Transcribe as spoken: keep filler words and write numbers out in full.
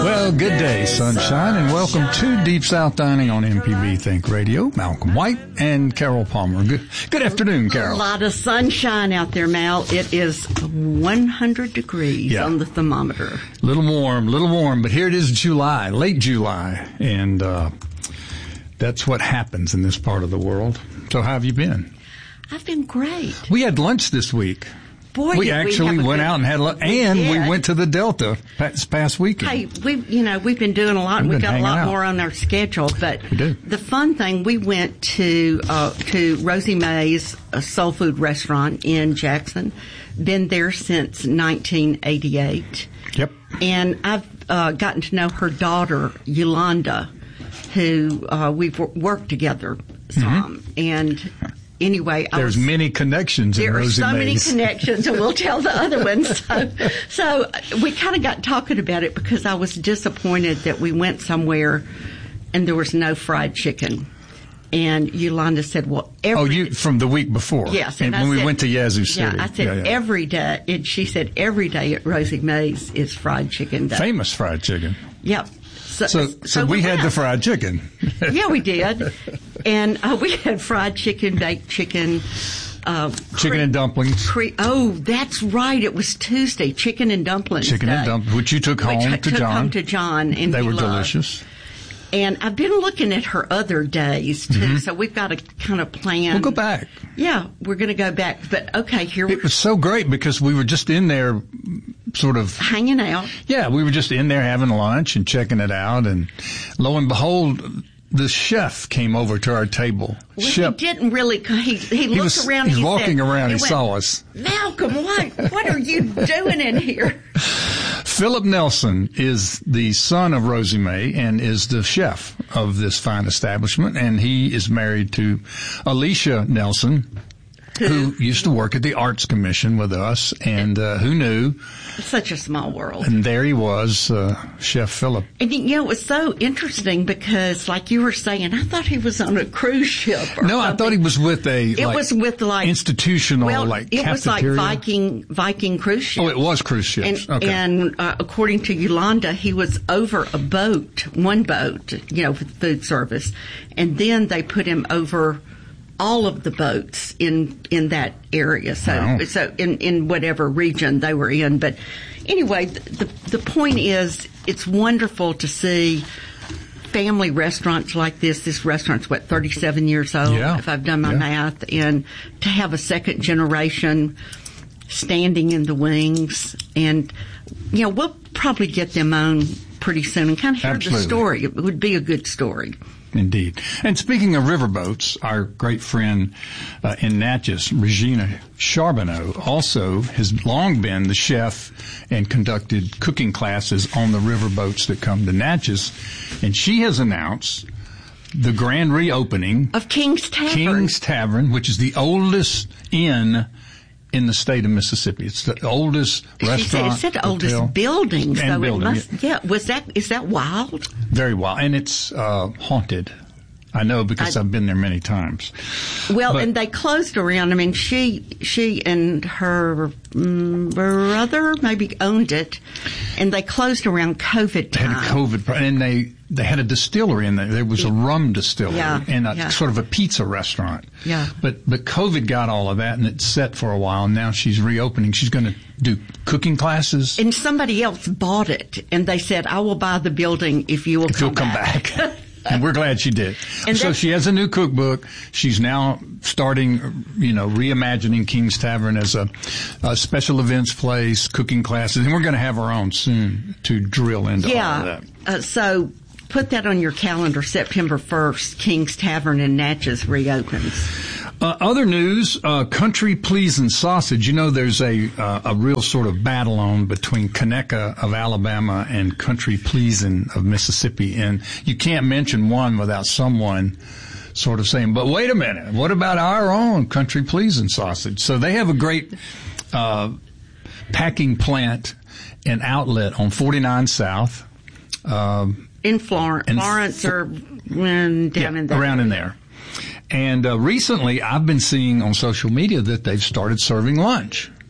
Well, good day, sunshine, and welcome to Deep South Dining on M P B Think Radio. Malcolm White and Carol Palmer. Good, good afternoon, Carol. A lot of sunshine out there, Mal. It is one hundred degrees yeah. on the thermometer. Little warm, little warm, but here it is July, late July, and uh that's what happens in this part of the world. So how have you been? I've been great. We had lunch this week. Boy, we actually we went good, out and had lunch, and we went to the Delta this past weekend. Hey, we you know we've been doing a lot. We've, we've got a lot out. more on our schedule, but we do. The fun thing, we went to uh, to Rosie Mae's a soul food restaurant in Jackson. Been there since nineteen eighty-eight. Yep. And I've uh, gotten to know her daughter Yolanda, who uh, we've worked together some, mm-hmm. and. Anyway, I there's was, many connections in There Rosie are so Mae's. many connections, and we'll tell the other ones. So, so we kind of got talking about it because I was disappointed that we went somewhere and there was no fried chicken. And Yolanda said, well, every... Oh, you, from the week before? Yes. And, and when said, we went to Yazoo City. Yeah, I said, yeah, yeah. every day, and she said, every day at Rosie Mae's is fried chicken day. Famous fried chicken. Yep. So, so, so, so we, we had the fried chicken. Yeah, we did. And uh, we had fried chicken, baked chicken. Uh, chicken cre- and dumplings. Cre- oh, that's right. It was Tuesday. Chicken and dumplings. Chicken day, and dumplings, which you took home which I to took John. home to John. And they were loved. delicious. And I've been looking at her other days, too, mm-hmm. so we've got to kind of plan. We'll go back. Yeah, we're going to go back. But, okay, here we It was so great because we were just in there sort of... hanging out. Yeah, we were just in there having lunch and checking it out. And lo and behold, the chef came over to our table. Well, chef. He didn't really... He, he, he looked was, around. He was he walking said, around. He, he went, saw us. Malcolm, what, what are you doing in here? Philip Nelson is the son of Rosie Mae and is the chef of this fine establishment, and he is married to Alicia Nelson, who used to work at the Arts Commission with us, and uh, who knew? It's such a small world. And there he was, uh, Chef Philip. And, you know, it was so interesting because, like you were saying, I thought he was on a cruise ship or No, something. I thought he was with a, It like, was with, like... institutional, well, like, it cafeteria. was like Viking, Viking cruise ships. Oh, it was cruise ships. And, okay. and uh, according to Yolanda, he was over a boat, one boat, you know, with food service. And then they put him over... all of the boats in in that area, so wow. so in in whatever region they were in. But anyway, the the point is, it's wonderful to see family restaurants like this. This restaurant's what thirty-seven years old, yeah. if I've done my yeah. math, and to have a second generation standing in the wings, and you know we'll probably get them on pretty soon and kind of hear Absolutely. the story. It would be a good story. Indeed. And speaking of riverboats, our great friend uh, in Natchez, Regina Charbonneau, also has long been the chef and conducted cooking classes on the riverboats that come to Natchez. And she has announced the grand reopening of King's Tavern. King's Tavern, which is the oldest inn in the state of Mississippi. It's the oldest restaurant. It said the hotel, oldest building. So and building, it must, yeah. Was that, is that wild? Very wild. And it's, uh, haunted. I know because I, I've been there many times. Well, but, and they closed around. I mean, she, she and her mm, brother maybe owned it, and they closed around COVID time. They had a COVID, and they, they had a distillery in there. There was a rum distillery yeah, and a yeah. sort of a pizza restaurant. Yeah. But, but COVID got all of that, and it's set for a while, and now she's reopening. She's going to do cooking classes. And somebody else bought it, and they said, I will buy the building if you will if come you'll come back. back. And we're glad she did. And so she has a new cookbook. She's now starting, you know, reimagining King's Tavern as a, a special events place, cooking classes, and we're going to have our own soon to drill into yeah. all of that. Uh, so put that on your calendar. September first, King's Tavern in Natchez reopens. Uh, other news, uh, country pleasin' sausage. You know, there's a uh, a real sort of battle on between Conecuh of Alabama and country pleasin' of Mississippi, and you can't mention one without someone sort of saying, but wait a minute, what about our own country pleasin' sausage? So they have a great uh packing plant and outlet on forty-nine South. Um, in Florence, in Florence or when, down yeah, in there. around in there. And uh, recently, I've been seeing on social media that they've started serving lunch.